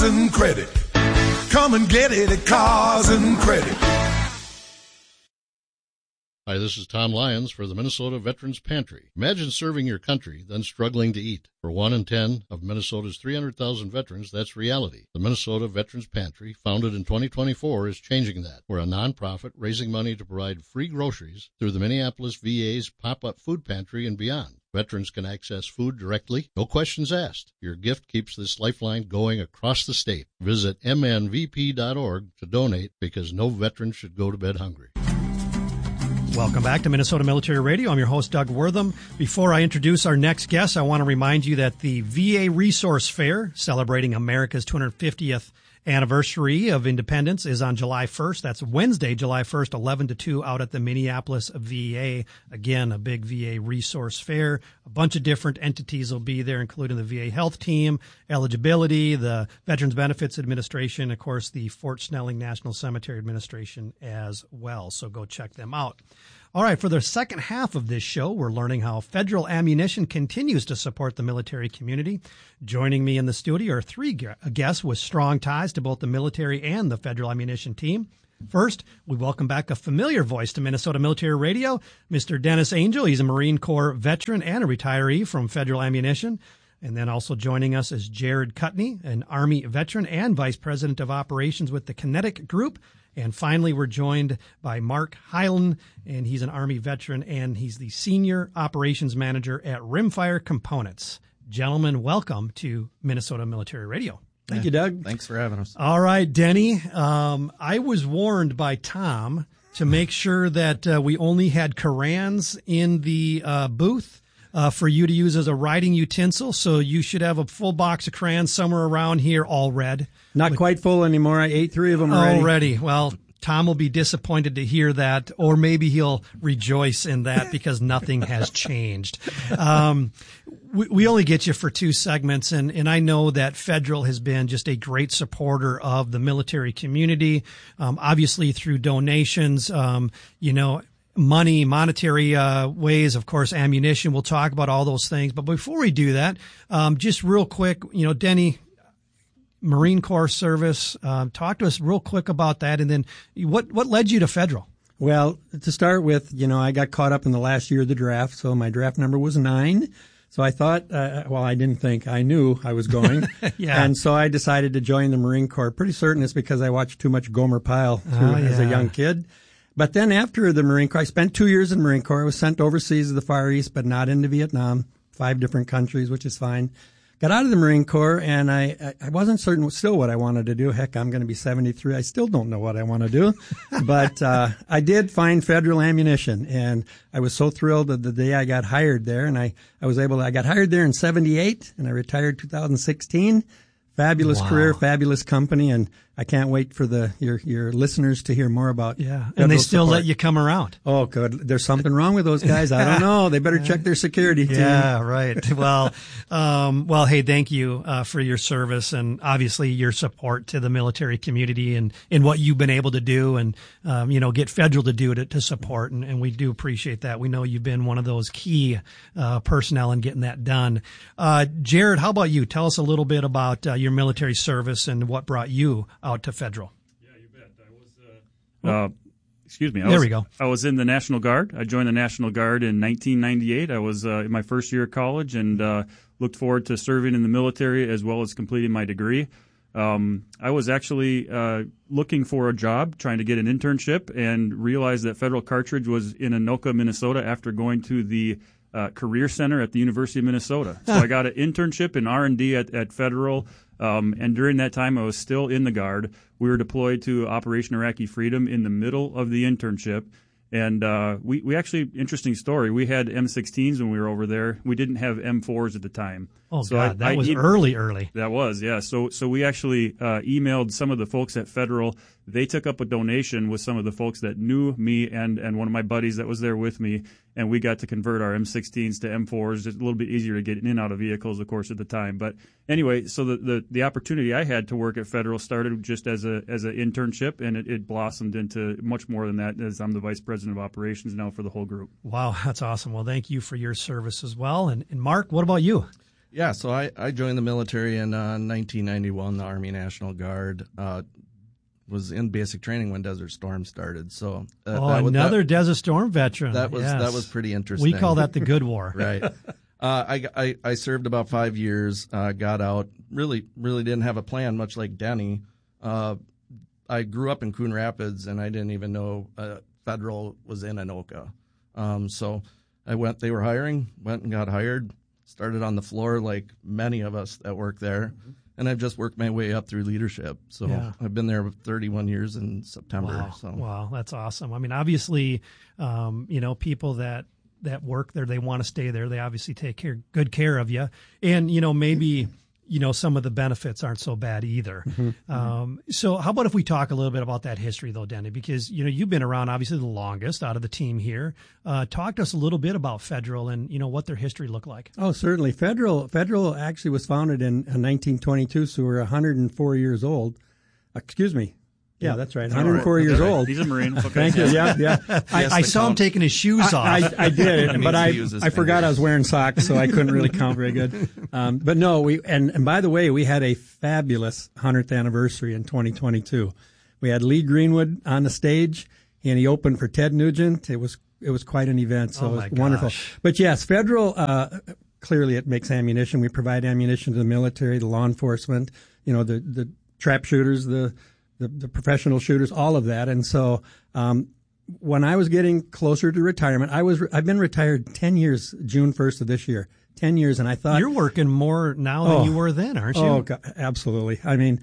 and Credit. Come and get it at Cars and Credit. Hi, this is Tom Lyons for the Minnesota Veterans Pantry. Imagine serving your country, then struggling to eat. For 1 in 10 of Minnesota's 300,000 veterans, that's reality. The Minnesota Veterans Pantry, founded in 2024, is changing that. We're a nonprofit raising money to provide free groceries through the Minneapolis VA's pop-up food pantry and beyond. Veterans can access food directly, no questions asked. Your gift keeps this lifeline going across the state. Visit mnvp.org to donate because no veteran should go to bed hungry. Welcome back to Minnesota Military Radio. I'm your host, Doug Wortham. Before I introduce our next guest, I want to remind you that the VA Resource Fair, celebrating America's 250th anniversary of independence, is on July 1st. That's Wednesday, July 1st, 11 to 2, out at the Minneapolis VA. Again, a big VA Resource Fair. A bunch of different entities will be there, including the VA Health Team, Eligibility, the Veterans Benefits Administration, of course, the Fort Snelling National Cemetery Administration as well. So go check them out. All right, for the second half of this show, we're learning how Federal Ammunition continues to support the military community. Joining me in the studio are three guests with strong ties to both the military and the Federal Ammunition team. First, we welcome back a familiar voice to Minnesota Military Radio, Mr. Dennis Angel. He's a Marine Corps veteran and a retiree from Federal Ammunition. And then also joining us is Jared Cutney, an Army veteran and Vice President of Operations with the Kinetic Group. And finally, we're joined by Mark Hyland, and he's an Army veteran, and he's the Senior Operations Manager at Rimfire Components. Gentlemen, welcome to Minnesota Military Radio. Thank you, Doug. Thanks for having us. All right, Denny. I was warned by Tom to make sure that we only had Korans in the booth for you to use as a riding utensil. So you should have a full box of crayons somewhere around here, all red. Not quite full anymore. I ate 3 of them already. Already. Well, Tom will be disappointed to hear that, or maybe he'll rejoice in that because nothing has changed. We only get you for 2 segments, and I know that Federal has been just a great supporter of the military community, obviously through donations, money, monetary ways, of course, ammunition. We'll talk about all those things. But before we do that, just real quick, Denny, Marine Corps service, talk to us real quick about that. And then what led you to Federal? Well, to start with, I got caught up in the last year of the draft. So my draft number was 9. So I thought, I didn't think, I knew I was going. Yeah. And so I decided to join the Marine Corps. Pretty certain it's because I watched too much Gomer Pyle as a young kid. But then after the Marine Corps, I spent 2 years in the Marine Corps. I was sent overseas to the Far East, but not into Vietnam, 5 different countries, which is fine. Got out of the Marine Corps, and I wasn't certain still what I wanted to do. Heck, I'm going to be 73. I still don't know what I want to do. But I did find Federal Ammunition, and I was so thrilled that the day I got hired there, and I got hired there in 78, and I retired 2016. Fabulous career, fabulous company, and I can't wait for your listeners to hear more about. Yeah, and they still let you come around. Oh, good. There's something wrong with those guys. I don't know. They better check their security team. Yeah, right. Well, hey, thank you for your service and obviously your support to the military community and what you've been able to do and get Federal to do to support, and we do appreciate that. We know you've been one of those key personnel in getting that done. Jared, how about you? Tell us a little bit about your military service and what brought you out to Federal. Yeah, you bet. I was in the National Guard. I joined the National Guard in 1998. I was in my first year of college and looked forward to serving in the military as well as completing my degree. I was actually looking for a job, trying to get an internship, and realized that Federal Cartridge was in Anoka, Minnesota after going to the Career Center at the University of Minnesota. So I got an internship in R&D at Federal. And during that time, I was still in the Guard. We were deployed to Operation Iraqi Freedom in the middle of the internship. And we actually, interesting story, we had M16s when we were over there. We didn't have M4s at the time. Oh, so God, that was early. That was, yeah. So we actually emailed some of the folks at Federal. They took up a donation with some of the folks that knew me and one of my buddies that was there with me, and we got to convert our M16s to M4s. Just a little bit easier to get in and out of vehicles, of course, at the time. But anyway, so the opportunity I had to work at Federal started just as an internship, and it blossomed into much more than that, as I'm the Vice President of Operations now for the whole group. Wow, that's awesome. Well, thank you for your service as well. And Mark, what about you? Yeah, so I joined the military in 1991, the Army National Guard. Was in basic training when Desert Storm started. So another Desert Storm veteran. That was pretty interesting. We call that the good war. Right. I served about 5 years, got out, really didn't have a plan, much like Denny. I grew up in Coon Rapids, and I didn't even know Federal was in Anoka. So they were hiring, went and got hired, started on the floor like many of us that work there. Mm-hmm. And I've just worked my way up through leadership. So I've been there 31 years in September. Wow. So. Wow, that's awesome. I mean, obviously, people that work there, they want to stay there. They obviously take good care of you. And, maybe, some of the benefits aren't so bad either. Mm-hmm. So how about if we talk a little bit about that history, though, Denny? Because, you've been around, obviously, the longest out of the team here. Talk to us a little bit about Federal and, what their history looked like. Oh, certainly. Federal actually was founded in 1922, so we're 104 years old. Excuse me. Yeah, that's right. 104 years old. He's a Marine. Okay. Thank you. Yeah. I saw him taking his shoes off. I did, but I forgot I was wearing socks, so I couldn't really count very good. But no, and by the way, we had a fabulous 100th anniversary in 2022. We had Lee Greenwood on the stage, and he opened for Ted Nugent. It was quite an event, so it was wonderful. But yes, Federal, clearly it makes ammunition. We provide ammunition to the military, the law enforcement, the trap shooters, the professional shooters, all of that. And so when I was getting closer to retirement, I've been retired 10 years, June 1st of this year, 10 years. And I thought, you're working more now than you were then, aren't you? Oh, God, absolutely. I mean,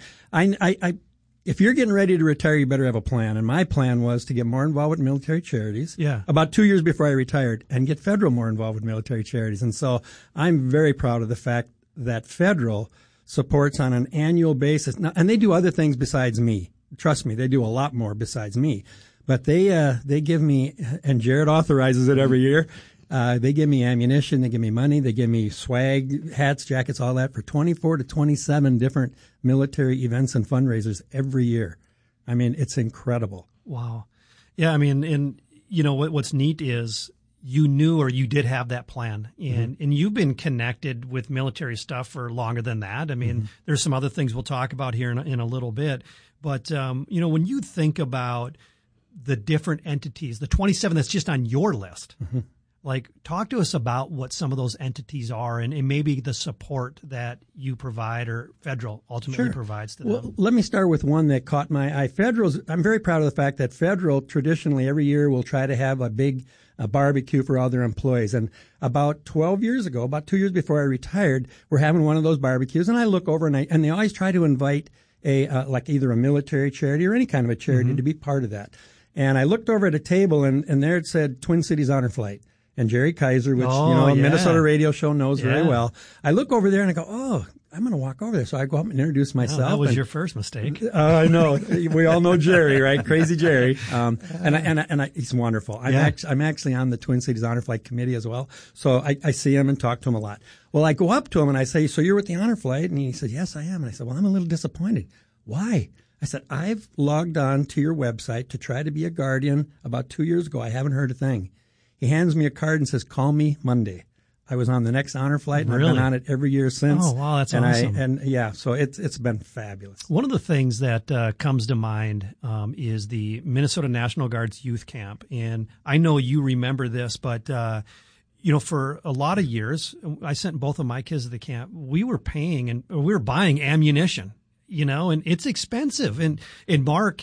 if you're getting ready to retire, you better have a plan. And my plan was to get more involved with military charities. Yeah. About 2 years before I retired, and get Federal more involved with military charities. And so I'm very proud of the fact that Federal supports on an annual basis. Now, and they do other things besides me. Trust me, they do a lot more besides me. But they give me, and Jared authorizes it every year, they give me ammunition, they give me money, they give me swag, hats, jackets, all that for 24 to 27 different military events and fundraisers every year. I mean, it's incredible. Wow. Yeah, I mean, and what's neat is you knew or you did have that plan, and you've been connected with military stuff for longer than that. I mean, there's some other things we'll talk about here in a little bit. But, when you think about the different entities, the 27 that's just on your list, like talk to us about what some of those entities are and maybe the support that you provide or Federal ultimately provides to them. Well, let me start with one that caught my eye. I'm very proud of the fact that Federal traditionally every year will try to have a big barbecue for all their employees. And about 12 years ago, about 2 years before I retired, we're having one of those barbecues. And I look over and they always try to invite like either a military charity or any kind of a charity to be part of that. And I looked over at a table and there it said Twin Cities Honor Flight and Jerry Kaiser, which, Minnesota radio show knows very well. I look over there and I go, oh, I'm going to walk over there. So I go up and introduce myself. Oh, that was your first mistake. I know. We all know Jerry, right? Crazy Jerry. And he's wonderful. I'm actually on the Twin Cities Honor Flight committee as well. So I see him and talk to him a lot. Well, I go up to him and I say, so you're with the Honor Flight? And he said, yes, I am. And I said, well, I'm a little disappointed. Why? I said, I've logged on to your website to try to be a Guardian about 2 years ago. I haven't heard a thing. He hands me a card and says, call me Monday. I was on the next Honor Flight, and I've been on it every year since. Oh, wow, that's awesome. So it's been fabulous. One of the things that comes to mind is the Minnesota National Guard's youth camp. And I know you remember this, but, for a lot of years, I sent both of my kids to the camp. We were paying and we were buying ammunition, and it's expensive. And Mark,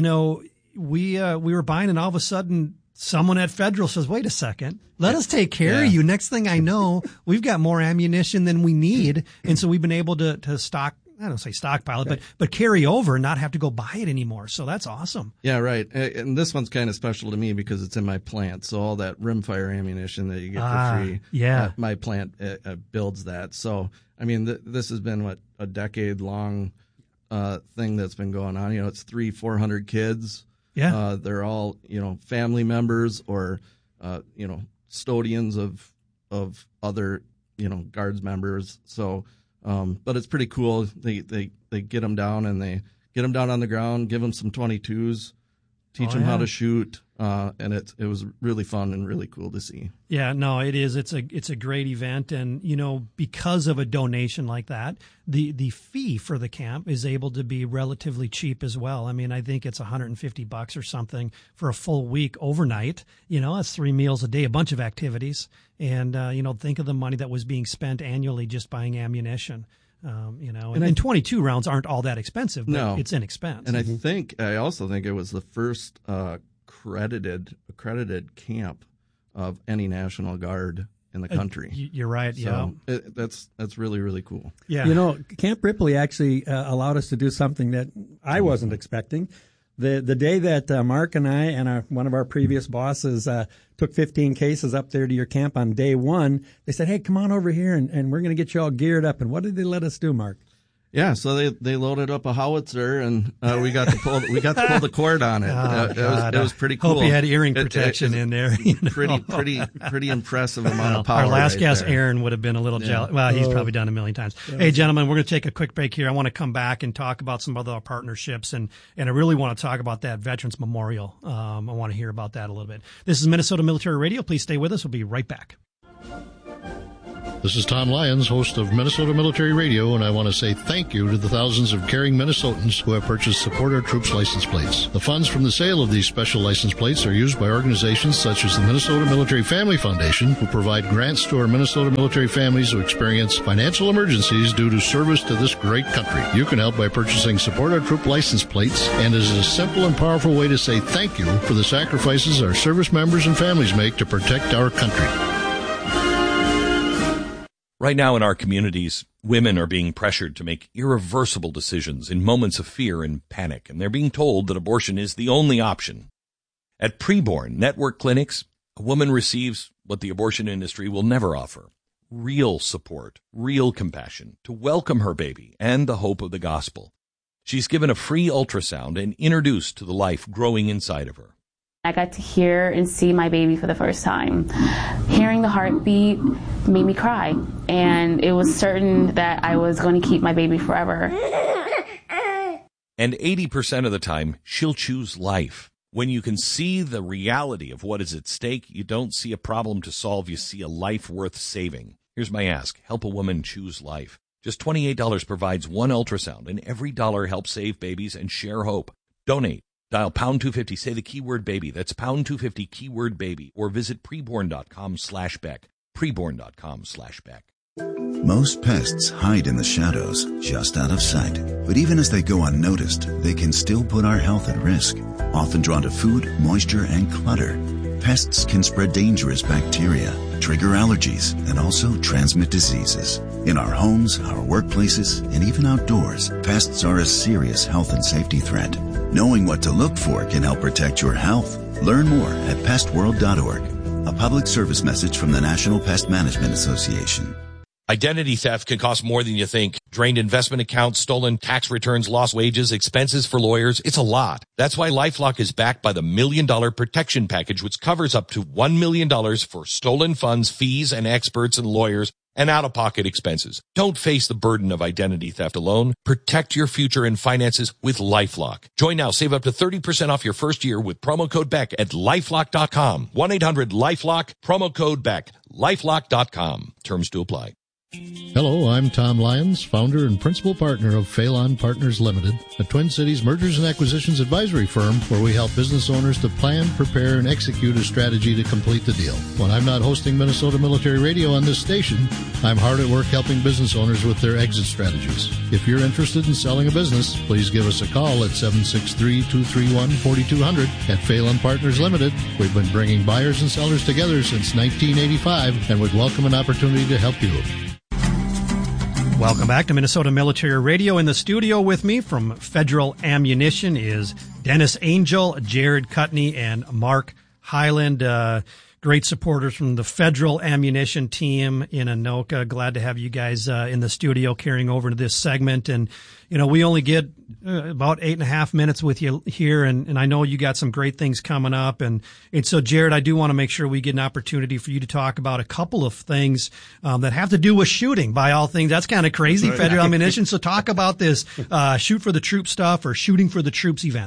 we were buying, and all of a sudden, someone at Federal says, wait a second, let us take care of you. Next thing I know, we've got more ammunition than we need. And so we've been able to stock, I don't say stockpile it, but carry over and not have to go buy it anymore. So that's awesome. Yeah, right. And this one's kind of special to me because it's in my plant. So all that rimfire ammunition that you get for free, my plant builds that. So, I mean, this has been, a decade-long thing that's been going on. It's 300-400 kids. Yeah. They're all, family members or, custodians of other, Guards members. So, but it's pretty cool. They get them down and they get them down on the ground, give them some 22s, teach them how to shoot. And it was really fun and really cool to see. Yeah, no, it is. It's a great event, and because of a donation like that, the fee for the camp is able to be relatively cheap as well. I mean, I think it's $150 or something for a full week overnight. That's 3 meals a day, a bunch of activities, and think of the money that was being spent annually just buying ammunition. And 22 rounds aren't all that expensive, but it's an expense. And I also think it was the first accredited camp of any National Guard in the country. You're right. So that's really, really cool. Yeah. Camp Ripley actually allowed us to do something that I wasn't expecting. The day that Mark and I and one of our previous bosses took 15 cases up there to your camp on day one, they said, "Hey, come on over here and we're going to get you all geared up." And what did they let us do, Mark? Yeah, so they loaded up a howitzer, and we got to pull the cord on it. It was pretty cool. Hope you had earring protection in there. Pretty impressive amount of power. Our last guest, there. Aaron, would have been a little jealous. Well, he's probably done a million times. Hey, gentlemen, we're going to take a quick break here. I want to come back and talk about some other partnerships, and I really want to talk about that Veterans Memorial. I want to hear about that a little bit. This is Minnesota Military Radio. Please stay with us. We'll be right back. This is Tom Lyons, host of Minnesota Military Radio, and I want to say thank you to the thousands of caring Minnesotans who have purchased Support Our Troops license plates. The funds from the sale of these special license plates are used by organizations such as the Minnesota Military Family Foundation, who provide grants to our Minnesota military families who experience financial emergencies due to service to this great country. You can help by purchasing Support Our Troop license plates, and it is a simple and powerful way to say thank you for the sacrifices our service members and families make to protect our country. Right now in our communities, women are being pressured to make irreversible decisions in moments of fear and panic, and they're being told that abortion is the only option. At Preborn Network Clinics, a woman receives what the abortion industry will never offer: real support, real compassion, to welcome her baby and the hope of the gospel. She's given a free ultrasound and introduced to the life growing inside of her. I got to hear and see my baby for the first time. Hearing the heartbeat made me cry, and it was certain that I was going to keep my baby forever. And 80% of the time, she'll choose life. When you can see the reality of what is at stake, you don't see a problem to solve, you see a life worth saving. Here's my ask: help a woman choose life. Just $28 provides one ultrasound, and every dollar helps save babies and share hope. Donate. Dial pound 250, say the keyword baby. That's pound 250 keyword baby, or visit preborn.com/Beck. Preborn.com/Beck. Most pests hide in the shadows, just out of sight. But even as they go unnoticed, they can still put our health at risk. Often drawn to food, moisture, and clutter, pests can spread dangerous bacteria, trigger allergies, and also transmit diseases. In our homes, our workplaces, and even outdoors, pests are a serious health and safety threat. Knowing what to look for can help protect your health. Learn more at pestworld.org. A public service message from the National Pest Management Association. Identity theft can cost more than you think. Drained investment accounts, stolen tax returns, lost wages, expenses for lawyers. It's a lot. That's why LifeLock is backed by the $1 Million Protection Package, which covers up to $1 million for stolen funds, fees, and experts and lawyers, and out-of-pocket expenses. Don't face the burden of identity theft alone. Protect your future and finances with LifeLock. Join now. Save up to 30% off your first year with promo code BECK at LifeLock.com. 1-800-LifeLock, promo code BECK. LifeLock.com. Terms to apply. Hello, I'm Tom Lyons, founder and principal partner of Phelan Partners Limited, a Twin Cities mergers and acquisitions advisory firm where we help business owners to plan, prepare, and execute a strategy to complete the deal. When I'm not hosting Minnesota Military Radio on this station, I'm hard at work helping business owners with their exit strategies. If you're interested in selling a business, please give us a call at 763-231-4200. At Phelan Partners Limited, we've been bringing buyers and sellers together since 1985 and would welcome an opportunity to help you. Welcome back to Minnesota Military Radio. In the studio with me from Federal Ammunition is Dennis Angel, Jared Cutney, and Mark Highland. Great supporters from the Federal Ammunition team in Anoka. Glad to have you guys in the studio carrying over to this segment. And, you know, we only get about 8.5 minutes with you here, and I know you got some great things coming up. And so, Jared, I do want to make sure we get an opportunity for you to talk about a couple of things that have to do with shooting, by all things. That's kind of crazy, Federal Ammunition. So talk about this Shoot for the Troops stuff or Shooting for the Troops events.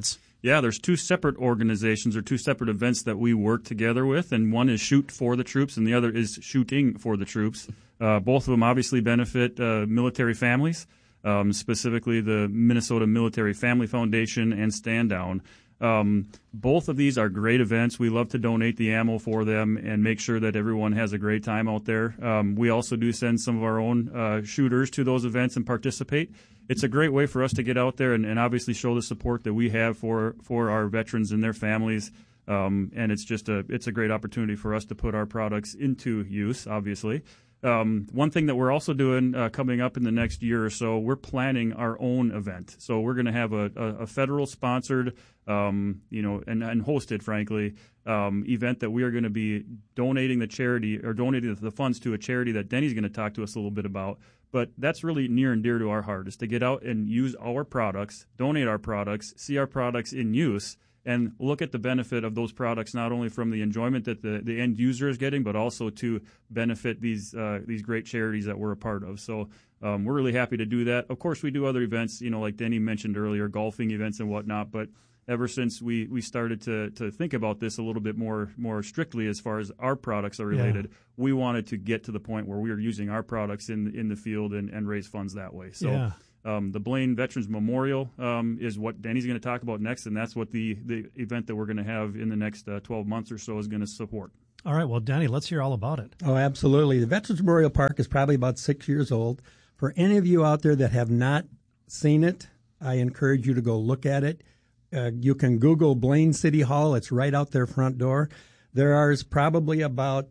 Yeah, there's two separate organizations or two separate events that we work together with, and one is Shoot for the Troops and the other is Shooting for the Troops. Both of them obviously benefit military families, specifically the Minnesota Military Family Foundation and Stand Down. Both of these are great events. We love to donate the ammo for them and make sure that everyone has a great time out there. We also do send some of our own shooters to those events and participate. It's a great way for us to get out there and obviously show the support that we have for our veterans and their families. And it's a great opportunity for us to put our products into use, obviously. One thing that we're also doing coming up in the next year or so, we're planning our own event. So we're going to have a federal sponsored, and hosted, frankly, event that we are going to be donating the funds to a charity that Denny's going to talk to us a little bit about. But that's really near and dear to our heart, is to get out and use our products, donate our products, see our products in use, and look at the benefit of those products, not only from the enjoyment that the end user is getting, but also to benefit these great charities that we're a part of. So we're really happy to do that. Of course, we do other events, like Denny mentioned earlier, golfing events and whatnot, but ever since we started to think about this a little bit more strictly as far as our products are related, we wanted to get to the point where we are using our products in the field and raise funds that way. So the Blaine Veterans Memorial is what Denny's going to talk about next, and that's what the event that we're going to have in the next 12 months or so is going to support. All right, well, Denny, let's hear all about it. Oh, absolutely. The Veterans Memorial Park is probably about 6 years old. For any of you out there that have not seen it, I encourage you to go look at it. You can Google Blaine City Hall. It's right out their front door. There is probably about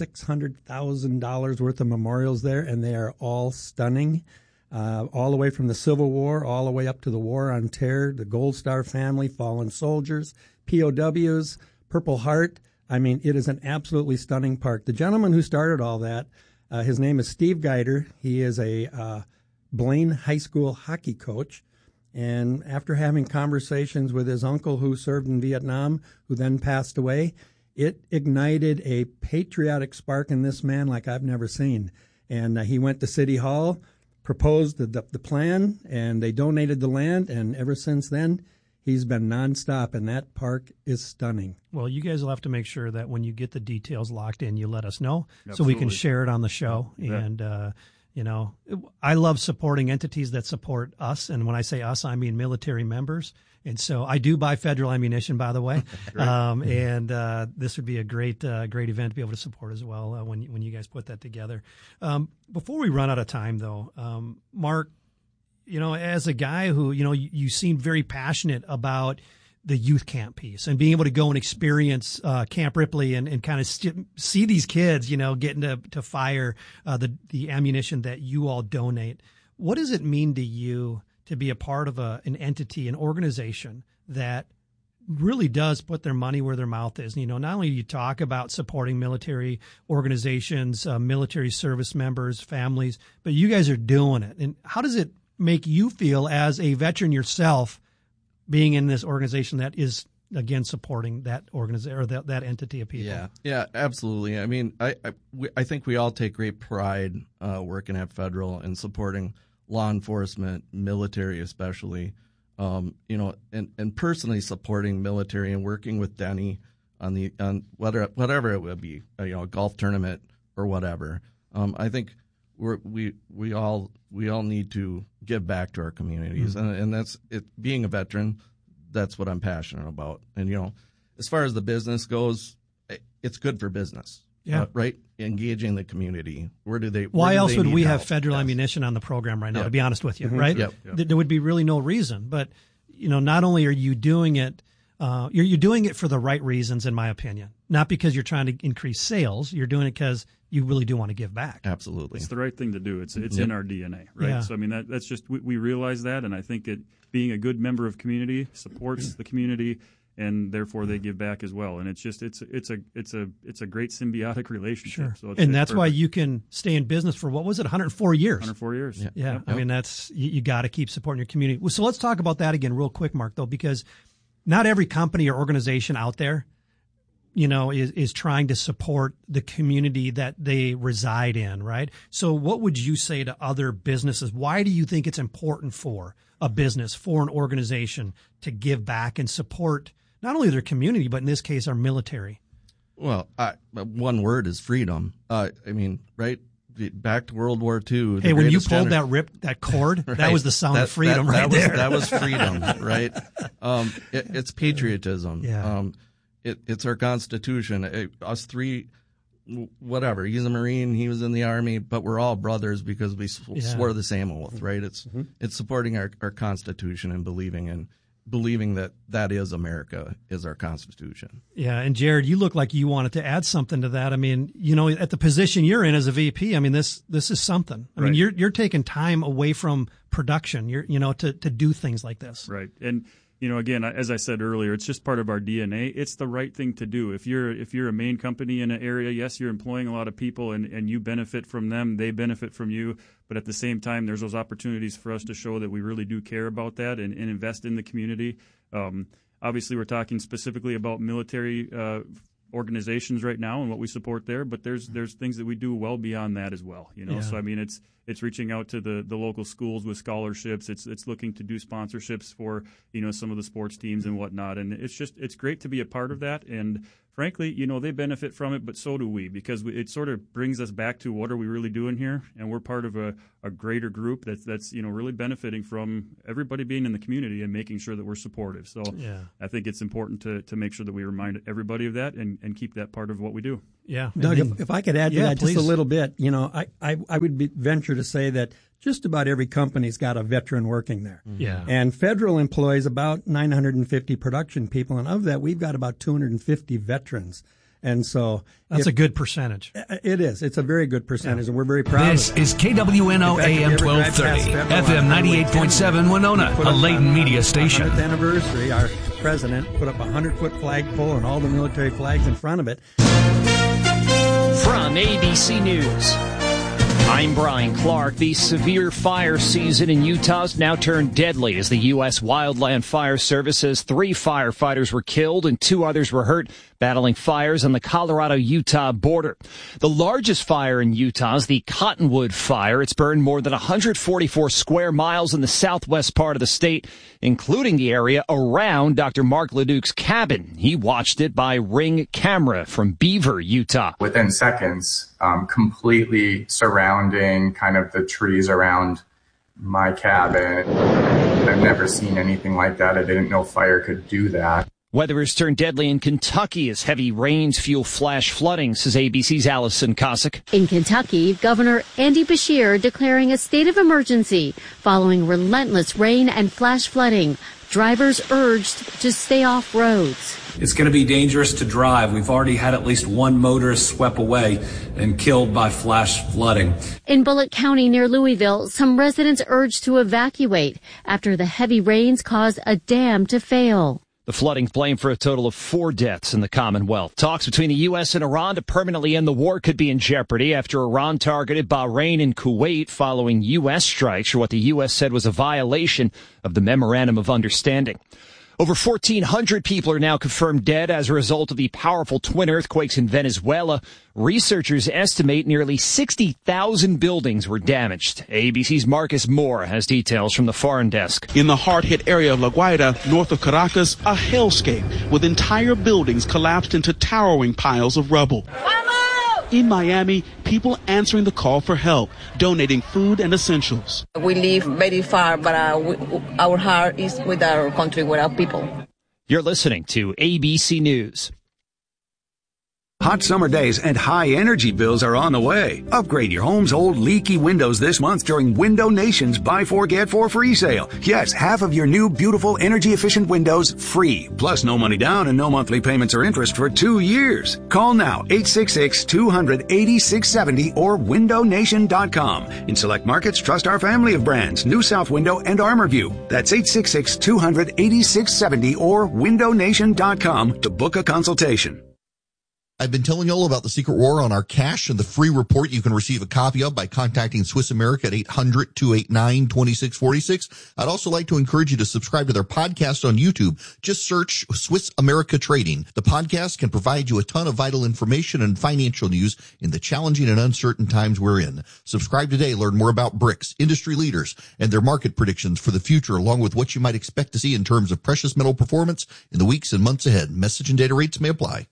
$600,000 worth of memorials there, and they are all stunning, all the way from the Civil War, all the way up to the War on Terror, the Gold Star family, fallen soldiers, POWs, Purple Heart. I mean, it is an absolutely stunning park. The gentleman who started all that, his name is Steve Geider. He is a Blaine High School hockey coach. And after having conversations with his uncle who served in Vietnam, who then passed away, it ignited a patriotic spark in this man like I've never seen. And he went to City Hall, proposed the plan, and they donated the land. And ever since then, he's been nonstop, and that park is stunning. Well, you guys will have to make sure that when you get the details locked in, you let us know. Absolutely. So we can share it on the show. Yeah. And, I love supporting entities that support us. And when I say us, I mean military members. And so I do buy federal ammunition, by the way. This would be a great event to be able to support as well when you guys put that together. Before we run out of time, though, Mark, as a guy who, you seem very passionate about the youth camp piece and being able to go and experience Camp Ripley and kind of see these kids, getting to fire the ammunition that you all donate. What does it mean to you to be a part of an entity, an organization that really does put their money where their mouth is? Not only do you talk about supporting military organizations, military service members, families, but you guys are doing it. And how does it make you feel as a veteran yourself, being in this organization that is, again, supporting that organization or that entity of people? Yeah, absolutely. I mean, I think we all take great pride working at Federal and supporting law enforcement, military especially, and personally supporting military and working with Denny on whatever it would be, a golf tournament or whatever. I think we all need to give back to our communities, and that's it. Being a veteran, that's what I'm passionate about. And as far as the business goes, it's good for business. Right? Engaging the community. Why else would we have help? federal ammunition on the program right now? To be honest with you, Mm-hmm. right? Yep. There would be really no reason. But not only are you doing it, you're doing it for the right reasons, in my opinion. Not because you're trying to increase sales. You're doing it because you really do want to give back. Absolutely. It's the right thing to do. It's in our DNA, right? Yeah. So, I mean, that's just, we realize that, and I think being a good member of community supports the community, and therefore they give back as well. And it's just, it's a great symbiotic relationship. Sure. So and that's why you can stay in business for, 104 years? 104 years. Yeah. Yep. I mean, you got to keep supporting your community. So let's talk about that again real quick, Mark, though, because not every company or organization out there is trying to support the community that they reside in, right? So what would you say to other businesses? Why do you think it's important for a business, for an organization to give back and support not only their community, but in this case, our military? Well, one word is freedom. Right? Back to World War II. Hey, when you pulled that cord, right. That was the sound of freedom there. That was freedom, right? It's patriotism. Yeah. It's our Constitution. Us three, whatever. He's a Marine. He was in the Army, but we're all brothers because we swore the same oath, right? It's supporting our Constitution and believing that is America, is our Constitution. Yeah, and Jared, you look like you wanted to add something to that. I mean, at the position you're in as a VP, I mean, this is something. I mean, you're taking time away from production, to do things like this. Right. And again, as I said earlier, it's just part of our DNA. It's the right thing to do. If you're a main company in an area, yes, you're employing a lot of people and you benefit from them, they benefit from you. But at the same time, there's those opportunities for us to show that we really do care about that and invest in the community. Obviously, we're talking specifically about military organizations right now and what we support there, but there's things that we do well beyond that as well. Yeah. So I mean, it's reaching out to the local schools with scholarships. It's looking to do sponsorships for some of the sports teams and whatnot. And it's great to be a part of that. And frankly, they benefit from it, but so do we, because it sort of brings us back to what are we really doing here, and we're part of a greater group that's really benefiting from everybody being in the community and making sure that we're supportive. So I think it's important to make sure that we remind everybody of that and keep that part of what we do. Yeah, Doug, if I could add to that please. just a little bit, I would venture to say that just about every company's got a veteran working there. Yeah. And Federal employs about 950 production people, and of that, we've got about 250 veterans. And so that's a good percentage. It is. It's a very good percentage, and we're very proud This of it. is KWNO AM 1230, FM 98.7 Winona, a Layton media station. 100th anniversary, our president put up a 100-foot flagpole and all the military flags in front of it. From ABC News, I'm Brian Clark. The severe fire season in Utah has now turned deadly as the U.S. Wildland Fire Service says 3 firefighters were killed and 2 others were hurt battling fires on the Colorado-Utah border. The largest fire in Utah is the Cottonwood Fire. It's burned more than 144 square miles in the southwest part of the state, including the area around Dr. Mark Leduc's cabin. He watched it by Ring camera from Beaver, Utah. Within seconds, completely surrounding kind of the trees around my cabin. I've never seen anything like that. I didn't know fire could do that. Weather has turned deadly in Kentucky as heavy rains fuel flash flooding, says ABC's Allison Cossack. In Kentucky, Governor Andy Beshear declaring a state of emergency following relentless rain and flash flooding. Drivers urged to stay off roads. It's going to be dangerous to drive. We've already had at least one motorist swept away and killed by flash flooding. In Bullitt County near Louisville, some residents urged to evacuate after the heavy rains caused a dam to fail. The flooding's blamed for a total of 4 deaths in the Commonwealth. Talks between the U.S. and Iran to permanently end the war could be in jeopardy after Iran targeted Bahrain and Kuwait following U.S. strikes for what the U.S. said was a violation of the Memorandum of Understanding. Over 1,400 people are now confirmed dead as a result of the powerful twin earthquakes in Venezuela. Researchers estimate nearly 60,000 buildings were damaged. ABC's Marcus Moore has details from the foreign desk. In the hard-hit area of La Guaira, north of Caracas, a hellscape with entire buildings collapsed into towering piles of rubble. In Miami, people answering the call for help, donating food and essentials. We live very far, but our heart is with our country, with our people. You're listening to ABC News. Hot summer days and high energy bills are on the way. Upgrade your home's old leaky windows this month during Window Nation's Buy 4 Get 4 free sale. Yes, half of your new beautiful energy efficient windows free. Plus no money down and no monthly payments or interest for 2 years. Call now 866-200-8670 or windownation.com. In select markets, trust our family of brands, New South Window and ArmorView. That's 866-200-8670 or windownation.com to book a consultation. I've been telling you all about the Secret War on our cash and the free report you can receive a copy of by contacting Swiss America at 800-289-2646. I'd also like to encourage you to subscribe to their podcast on YouTube. Just search Swiss America Trading. The podcast can provide you a ton of vital information and financial news in the challenging and uncertain times we're in. Subscribe today. Learn more about BRICS, industry leaders, and their market predictions for the future, along with what you might expect to see in terms of precious metal performance in the weeks and months ahead. Message and data rates may apply.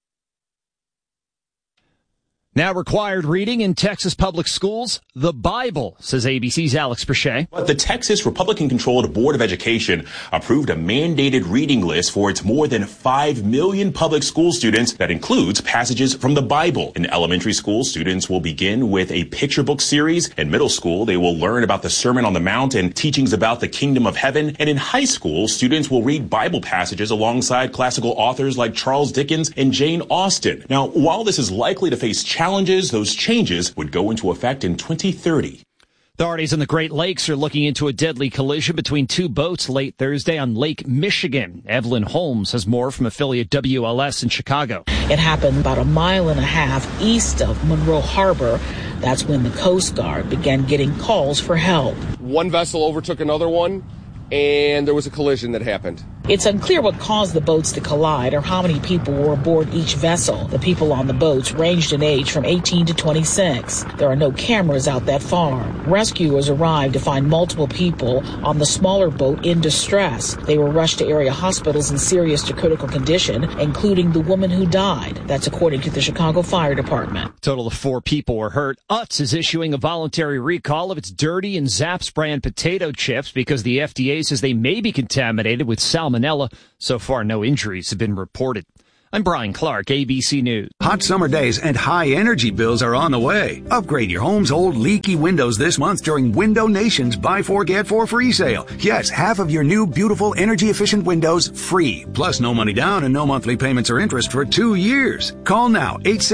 Now required reading in Texas public schools, the Bible, says ABC's Alex Perche. But the Texas Republican-controlled Board of Education approved a mandated reading list for its more than 5 million public school students that includes passages from the Bible. In elementary school, students will begin with a picture book series. In middle school, they will learn about the Sermon on the Mount and teachings about the kingdom of heaven. And in high school, students will read Bible passages alongside classical authors like Charles Dickens and Jane Austen. Now, while this is likely to face challenges, those changes would go into effect in 2030. Authorities in the Great Lakes are looking into a deadly collision between two boats late Thursday on Lake Michigan. Evelyn Holmes has more from affiliate WLS in Chicago. It happened about 1.5 miles east of Monroe Harbor. That's when the Coast Guard began getting calls for help. One vessel overtook another one, and there was a collision that happened. It's unclear what caused the boats to collide or how many people were aboard each vessel. The people on the boats ranged in age from 18 to 26. There are no cameras out that far. Rescuers arrived to find multiple people on the smaller boat in distress. They were rushed to area hospitals in serious to critical condition, including the woman who died. That's according to the Chicago Fire Department. A total of 4 people were hurt. Utz is issuing a voluntary recall of its Dirty and Zapp's brand potato chips because the FDA says they may be contaminated with salmonella. So far, no injuries have been reported. I'm Brian Clark, ABC News. Hot summer days and high energy bills are on the way. Upgrade your home's old leaky windows this month during Window Nation's Buy 4 Get 4 free sale. Yes, half of your new beautiful energy efficient windows free. Plus no money down and no monthly payments or interest for 2 years. Call now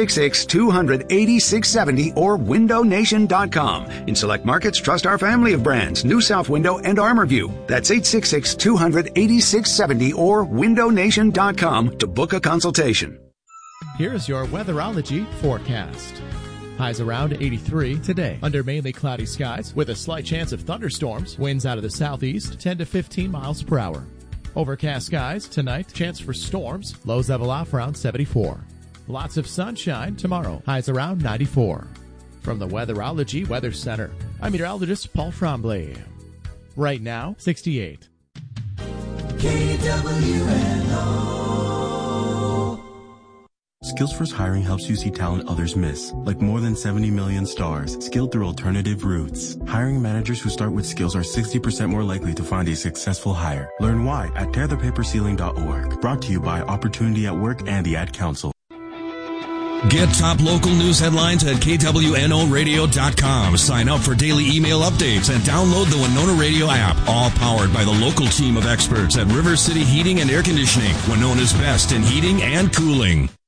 866-200-8670 or windownation.com. In select markets, trust our family of brands, New South Window and ArmorView. That's 866-200-8670 or windownation.com to book a consultation. Here's your weatherology forecast. Highs around 83 today under mainly cloudy skies with a slight chance of thunderstorms. Winds out of the southeast 10 to 15 miles per hour. Overcast skies tonight, chance for storms. Lows level off around 74. Lots of sunshine tomorrow. Highs around 94. From the Weatherology Weather Center, I'm meteorologist Paul Tremblay. Right now, 68. KWNO. Skillsforce Hiring helps you see talent others miss, like more than 70 million stars, skilled through alternative routes. Hiring managers who start with skills are 60% more likely to find a successful hire. Learn why at tearthepaperceiling.org. Brought to you by Opportunity at Work and the Ad Council. Get top local news headlines at KWNOradio.com. Sign up for daily email updates and download the Winona Radio app. All powered by the local team of experts at River City Heating and Air Conditioning, Winona's best in heating and cooling.